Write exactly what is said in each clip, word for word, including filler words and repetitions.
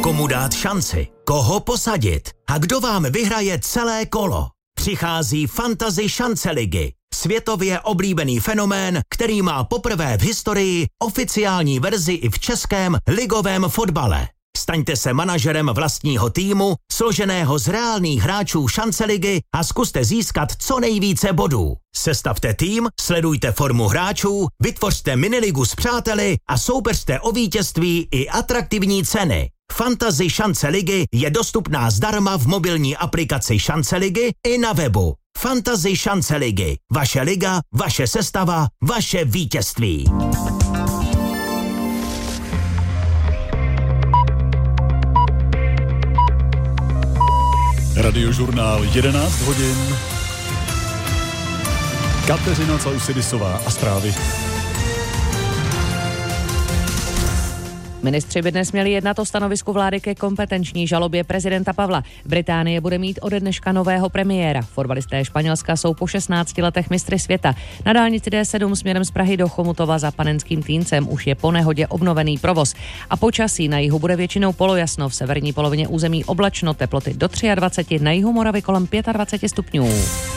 Komu dát šanci? Koho posadit? A kdo vám vyhraje celé kolo? Přichází Fantasy šance ligy. Světově oblíbený fenomén, který má poprvé v historii oficiální verzi i v českém ligovém fotbale. Staňte se manažerem vlastního týmu, složeného z reálných hráčů šance ligy a zkuste získat co nejvíce bodů. Sestavte tým, sledujte formu hráčů, vytvořte miniligu s přáteli a soupeřte o vítězství i atraktivní ceny. Fantasy šance ligy je dostupná zdarma v mobilní aplikaci Šance ligy i na webu. Fantasy šance ligy. Vaše liga, vaše sestava, vaše vítězství. Radiožurnál jedenáct hodin. Kateřina Causidisová a zprávy. Ministři by dnes měli jednat o stanovisku vlády ke kompetenční žalobě prezidenta Pavla. Británie bude mít ode dneška nového premiéra. Fotbalisté Španělska jsou po šestnácti letech mistry světa. Na dálnici D sedm směrem z Prahy do Chomutova za Panenským Týncem už je po nehodě obnovený provoz. A počasí na jihu bude většinou polojasno, v severní polovině území oblačno, teploty do dvacet tři, na jihu Moravy kolem dvacet pět stupňů.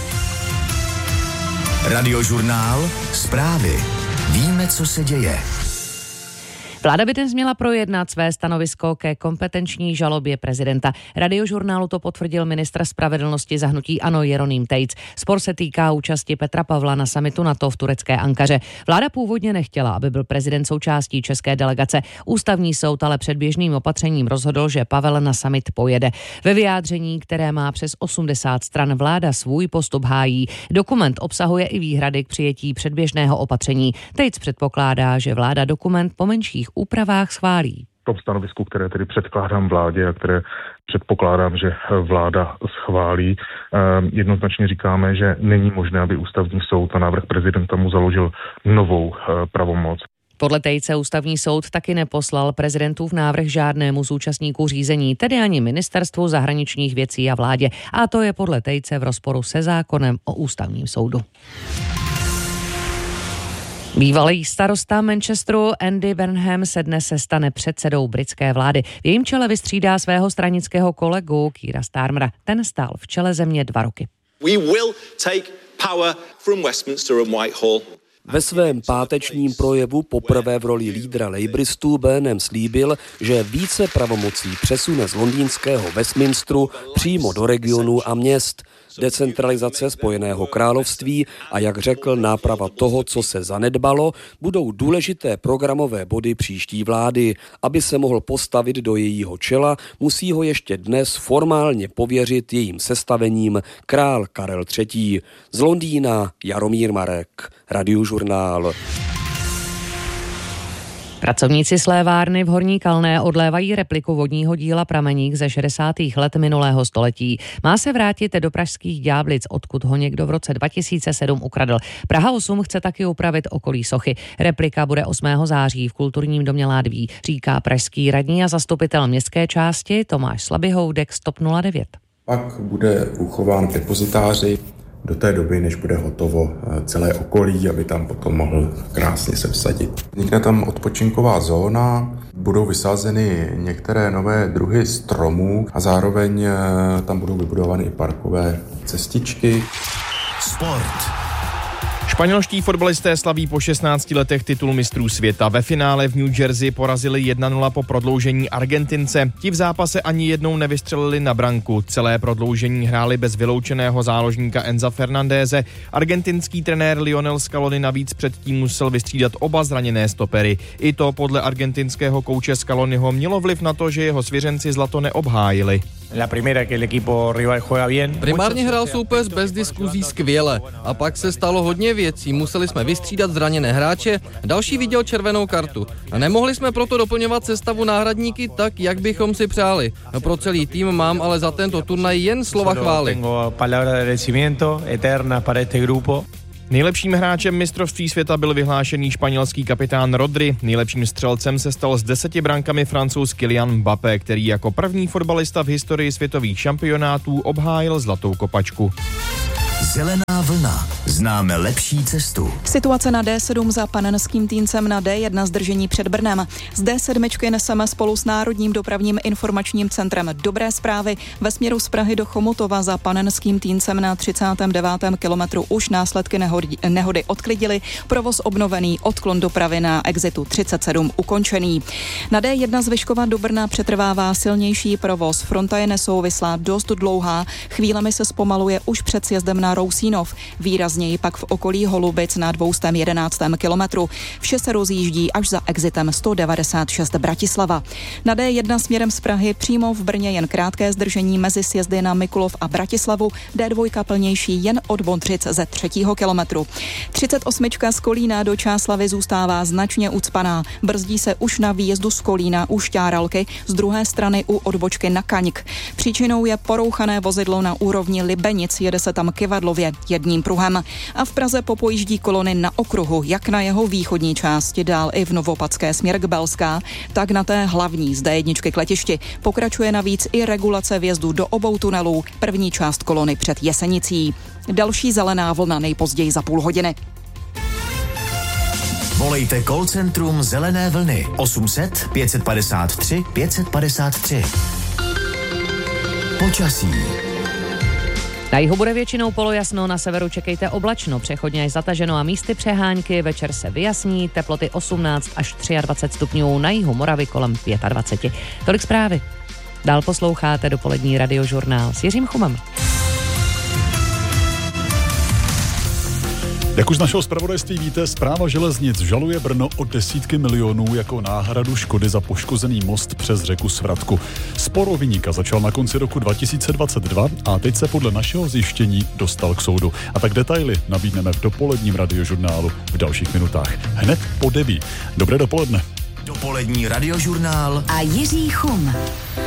Radiožurnál zprávy. Víme, co se děje. Vláda by dnes měla projednat své stanovisko ke kompetenční žalobě prezidenta. Radiožurnálu to potvrdil ministr spravedlnosti za hnutí ANO Jeroným Tejc. Spor se týká účasti Petra Pavla na summitu NATO v turecké Ankaře. Vláda původně nechtěla, aby byl prezident součástí české delegace. Ústavní soud ale předběžným opatřením rozhodl, že Pavel na summit pojede. Ve vyjádření, které má přes osmdesát stran, vláda svůj postup hájí. Dokument obsahuje i výhrady k přijetí předběžného opatření. Tejc předpokládá, že vláda dokument po menších úpravách schválí. V tom stanovisku, které tedy předkládám vládě a které předpokládám, že vláda schválí, jednoznačně říkáme, že není možné, aby ústavní soud na návrh prezidenta mu založil novou pravomoc. Podle Tejce ústavní soud taky neposlal prezidentův návrh žádnému z účastníků řízení, tedy ani ministerstvu zahraničních věcí a vládě. A to je podle Tejce v rozporu se zákonem o ústavním soudu. Bývalý starosta Manchesteru Andy Burnham se dnes se stane předsedou britské vlády. V jejím čele vystřídá svého stranického kolegu Keira Starmera. Ten stál v čele země dva roky. We will take power from Westminster and Whitehall. Ve svém pátečním projevu poprvé v roli lídra Labouristů Burnham slíbil, že více pravomocí přesune z londýnského Westminsteru přímo do regionů a měst. Decentralizace Spojeného království a, jak řekl, náprava toho, co se zanedbalo, budou důležité programové body příští vlády. Aby se mohl postavit do jejího čela, musí ho ještě dnes formálně pověřit jejím sestavením král Karel třetí. Z Londýna Jaromír Marek, Radiožurnál. Pracovníci slévárny v Horní Kalné odlévají repliku vodního díla Prameník ze šedesátých let minulého století. Má se vrátit do pražských Ďáblic, odkud ho někdo v roce dva tisíce sedm ukradl. Praha osm chce taky upravit okolí sochy. Replika bude osmého září v kulturním domě Ládví, říká pražský radní a zastupitel městské části Tomáš Slabihoudek z T O P nula devět. Pak bude uchován v depozitáři do té doby, než bude hotovo celé okolí, aby tam potom mohl krásně se vsadit. Vznikne tam odpočinková zóna, budou vysázeny některé nové druhy stromů a zároveň tam budou vybudovány i parkové cestičky. Sport. Španělští fotbalisté slaví po šestnácti letech titul mistrů světa. Ve finále v New Jersey porazili jedna nula po prodloužení Argentince. Ti v zápase ani jednou nevystřelili na branku. Celé prodloužení hráli bez vyloučeného záložníka Enza Fernandéze. Argentinský trenér Lionel Scaloni navíc předtím musel vystřídat oba zraněné stopery. I to podle argentinského kouče Scaloniho mělo vliv na to, že jeho svěřenci zlato neobhájili. Primárně hrál soupeř bez diskuzí skvěle a pak se stalo hodně věcí. Museli jsme vystřídat zraněné hráče, další viděl červenou kartu. A nemohli jsme proto doplňovat sestavu náhradníky tak, jak bychom si přáli. Pro celý tým mám ale za tento turnaj jen slova chvály. Nejlepším hráčem mistrovství světa byl vyhlášený španělský kapitán Rodri. Nejlepším střelcem se stal s deseti brankami Francouz Kylian Mbappé, který jako první fotbalista v historii světových šampionátů obhájil zlatou kopačku. Zelená vlna. Známe lepší cestu. Situace na D sedm za Panenským Týncem, na D jedna zdržení před Brnem. Z D sedm neseme spolu s Národním dopravním informačním centrem dobré zprávy. Ve směru z Prahy do Chomutova za Panenským Týncem na třicátém devátém kilometru už následky nehody, nehody odklidily. Provoz obnovený, odklon dopravy na exitu třicet sedm ukončený. Na D jedna z Vyškova do Brna přetrvává silnější provoz. Fronta je nesouvislá, dost dlouhá. Chvílemi se zpomaluje už před sjezdem na Rousínov. Výrazněji pak v okolí Holubic na dvě stě jedenáctém kilometru. Vše se rozjíždí až za exitem sto devadesát šest Bratislava. Na D jedna směrem z Prahy přímo v Brně jen krátké zdržení mezi sjezdy na Mikulov a Bratislavu. D dva plnější jen od Bodřic ze třetího kilometru. třicet osm z Kolína do Čáslavy zůstává značně ucpaná. Brzdí se už na výjezdu z Kolína u Šťáralky, z druhé strany u odbočky na Kaňk. Příčinou je porouchané vozidlo na úrovni Libenic, jede se tam kyvadlově jedním pruhem. A v Praze popojíždí kolony na okruhu, jak na jeho východní části, dál i v Novopadské směr k Belská, tak na té hlavní z D jedna k letišti. Pokračuje navíc i regulace vjezdu do obou tunelů, první část kolony před Jesenicí. Další zelená vlna nejpozději za půl hodiny. Volejte call centrum Zelené vlny osm set pět padesát tři pět padesát tři. Počasí. Na jihu bude většinou polojasno, na severu čekejte oblačno, přechodně až zataženo a místy přehánky, večer se vyjasní, teploty osmnáct až dvacet tři stupňů, na jihu Moravy kolem dvacet pět. Tolik zprávy. Dál posloucháte dopolední radiožurnál s Jiřím Chumem. Jak už z našeho zpravodajství víte, Správa železnic žaluje Brno o desítky milionů jako náhradu škody za poškozený most přes řeku Svratku. Spor o viníka začal na konci roku dva tisíce dvacet dva a teď se podle našeho zjištění dostal k soudu. A tak detaily nabídneme v dopoledním radiožurnálu v dalších minutách. Hned po deví. Dobré dopoledne. Dopolední radiožurnál a Jiří Chum.